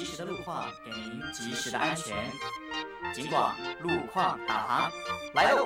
及时的路况，给您及时的安全。警广路况导航来喽！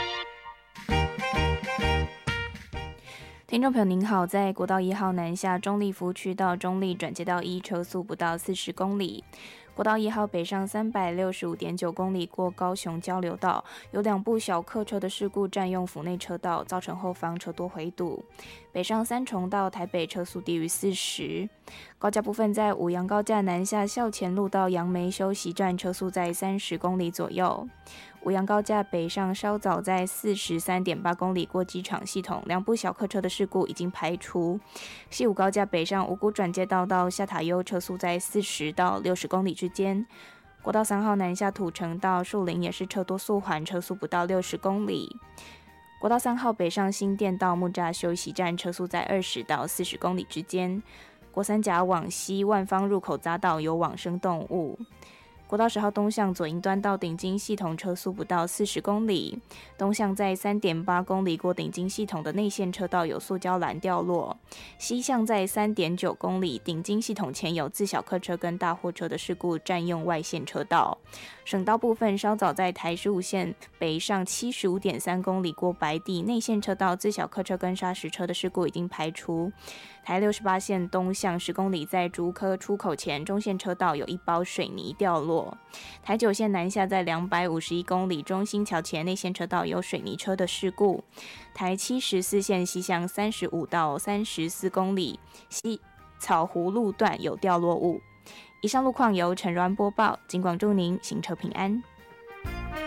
听众朋友您好，在国道1号南下中立福区到中立转接道1，车速不到40公里。国道1号北上365.9公里过高雄交流道，有2部小客车的事故占用府内车道，造成后方车多回堵。北上三重到台北车速低于40。高架部分在五杨高架南下校前路到杨梅休息站，车速在30公里左右。五杨高架北上稍早在43.8公里过机场系统，2部小客车的事故已经排除。西武高架北上五股转接道到下塔悠，车速在40到60公里之间。国道3号南下土城到树林也是车多速缓，车速不到60公里。国道3号北上新店到木栅休息站，车速在20到40公里之间。国三甲往西万方入口匝道有往生动物。国道10号东向左营端到顶金系统，车速不到40公里。东向在 3.8 公里过顶金系统的内线车道有塑胶栏掉落。西向在 3.9 公里顶金系统前有自小客车跟大货车的事故占用外线车道。省道部分稍早在台15线北上 75.3 公里过白地内线车道自小客车跟砂石车的事故已经排除。台68线东向10公里在竹科出口前中线车道有一包水泥掉落。台9线南下在251公里中心桥前内线车道有水泥车的事故。台74线西向35到34公里西草湖路段有掉落物。以上路况由陈如安播报，警广祝您行车平安。